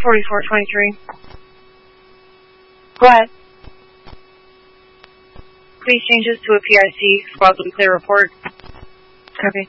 4423. Go ahead. Please change this to a PIC, squad will clear report. Copy.